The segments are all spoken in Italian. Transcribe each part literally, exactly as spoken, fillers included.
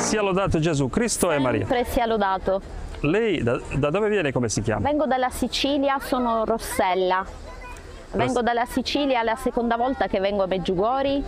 Sia lodato Gesù Cristo e Maria. Sempre sia lodato. Lei da, da dove viene, come si chiama? Vengo dalla Sicilia, sono Rossella. Vengo Ross- dalla Sicilia, è la seconda volta che vengo a Meggiugori.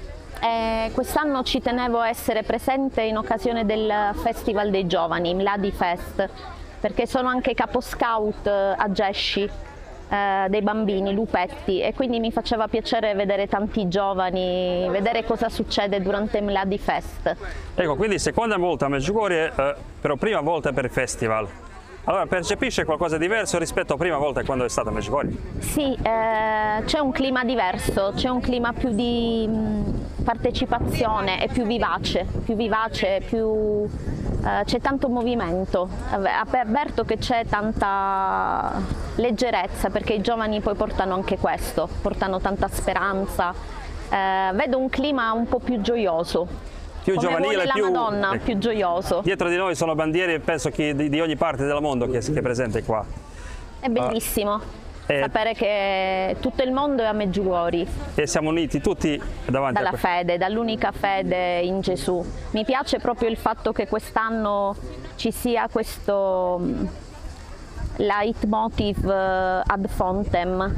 E quest'anno ci tenevo a essere presente in occasione del Festival dei Giovani, Mladi Fest, perché sono anche capo scout a Gesci. Eh, dei bambini, lupetti, e quindi mi faceva piacere vedere tanti giovani, vedere cosa succede durante Mladi Fest. Ecco, quindi seconda volta a Medjugorje, eh, però prima volta per il festival. Allora percepisce qualcosa di diverso rispetto a prima volta quando è stata a Medjugorje? Sì, eh, c'è un clima diverso, c'è un clima più di mh, partecipazione, è più vivace, più vivace, più... Uh, c'è tanto movimento, avverto che c'è tanta leggerezza, perché i giovani poi portano anche questo, portano tanta speranza, uh, vedo un clima un po' più gioioso, più come giovanile, vuole la più, Madonna, ecco, più gioioso. Dietro di noi sono bandiere, penso che di, di ogni parte del mondo che, che è presente qua. È bellissimo. Eh, sapere che tutto il mondo è a Medjugorje. E siamo uniti tutti davanti Dalla a fede, dall'unica fede in Gesù. Mi piace proprio il fatto che quest'anno ci sia questo leitmotiv ad fontem,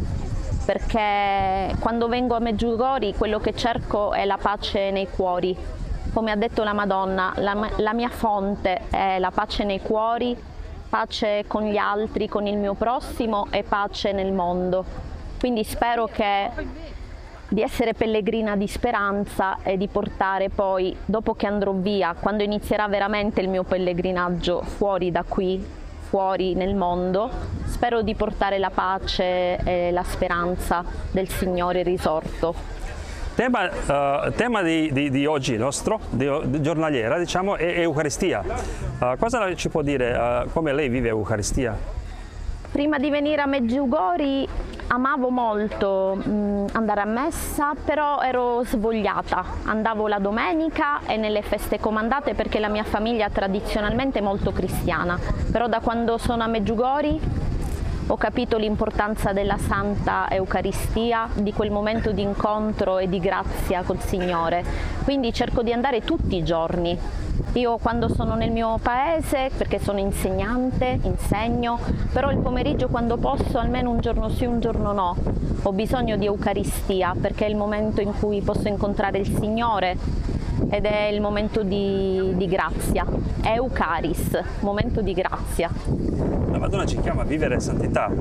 perché quando vengo a Medjugorje quello che cerco è la pace nei cuori. Come ha detto la Madonna, la, la mia fonte è la pace nei cuori, pace con gli altri, con il mio prossimo e pace nel mondo. Quindi spero che di essere pellegrina di speranza e di portare poi, dopo che andrò via, quando inizierà veramente il mio pellegrinaggio fuori da qui, fuori nel mondo, spero di portare la pace e la speranza del Signore risorto. Tema, uh, tema di, di, di oggi nostro, di, di giornaliera, diciamo, è Eucaristia. Uh, cosa ci può dire uh, come lei vive Eucaristia? Prima di venire a Medjugorje amavo molto mh, andare a messa, però ero svogliata. Andavo la domenica e nelle feste comandate perché la mia famiglia tradizionalmente è molto cristiana. Però da quando sono a Medjugorje ho capito l'importanza della Santa Eucaristia, di quel momento di incontro e di grazia col Signore. Quindi cerco di andare tutti i giorni. Io quando sono nel mio paese, perché sono insegnante, insegno, però il pomeriggio quando posso, almeno un giorno sì, un giorno no, ho bisogno di Eucaristia, perché è il momento in cui posso incontrare il Signore ed è il momento di, di grazia. Eucaris, momento di grazia. La Madonna ci chiama a vivere santità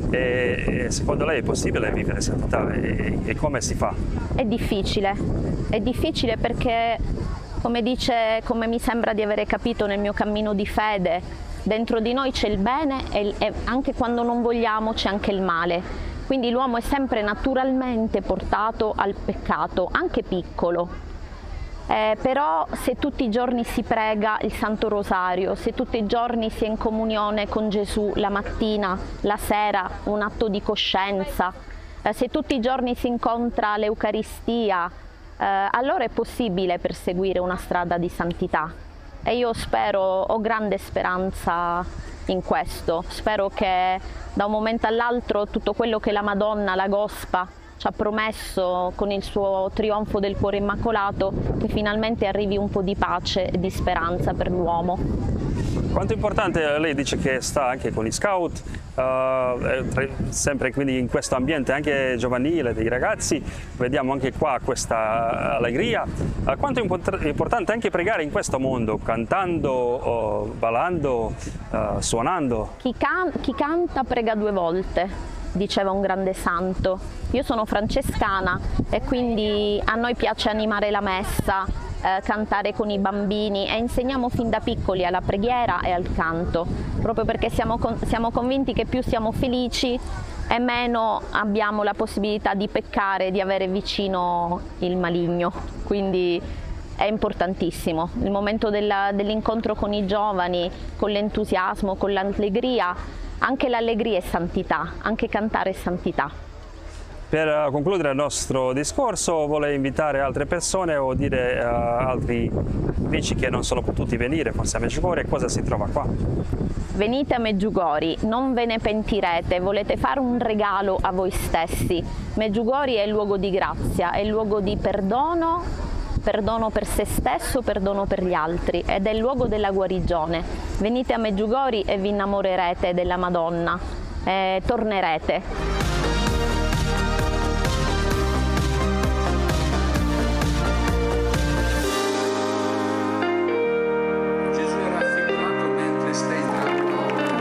e, e secondo lei è possibile vivere santità e, e come si fa? È difficile, è difficile perché come dice, come mi sembra di avere capito nel mio cammino di fede, dentro di noi c'è il bene e, e anche quando non vogliamo c'è anche il male. Quindi l'uomo è sempre naturalmente portato al peccato, anche piccolo. Eh, però se tutti i giorni si prega il Santo Rosario, se tutti i giorni si è in comunione con Gesù la mattina, la sera, un atto di coscienza, eh, se tutti i giorni si incontra l'Eucaristia, eh, allora è possibile perseguire una strada di santità. E io spero, ho grande speranza in questo, spero che da un momento all'altro tutto quello che la Madonna, la Gospa, ci ha promesso con il suo trionfo del cuore immacolato, che finalmente arrivi un po' di pace e di speranza per l'uomo. Quanto è importante, lei dice che sta anche con gli scout, uh, sempre quindi in questo ambiente anche giovanile dei ragazzi, vediamo anche qua questa allegria. Uh, quanto è importante anche pregare in questo mondo, cantando, uh, ballando, uh, suonando? Chi, can chi canta prega due volte, diceva un grande santo. Io sono francescana e quindi a noi piace animare la messa, eh, cantare con i bambini e insegniamo fin da piccoli alla preghiera e al canto, proprio perché siamo, con siamo convinti che più siamo felici e meno abbiamo la possibilità di peccare, di avere vicino il maligno. Quindi è importantissimo il momento dell'incontro con i giovani, con l'entusiasmo, con l'allegria. Anche l'allegria è santità, anche cantare è santità. Per concludere il nostro discorso, vuole invitare altre persone o dire a altri amici che non sono potuti venire, forse a Medjugorje, cosa si trova qua? Venite a Medjugorje, non ve ne pentirete, volete fare un regalo a voi stessi. Medjugorje è il luogo di grazia, è il luogo di perdono perdono per se stesso, perdono per gli altri, ed è il luogo della guarigione. Venite a Meggiugori e vi innamorerete della Madonna, e tornerete.